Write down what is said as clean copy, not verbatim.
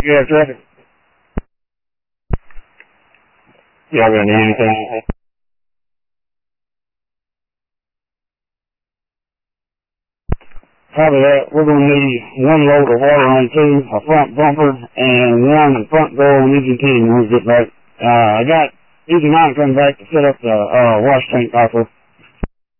Yeah, traffic. Y'all gonna need anything? Probably that. We're gonna need one load of water on two, a front bumper, and one front door on engine 10 when we get back. I got engine 9 coming back to set up the wash tank also.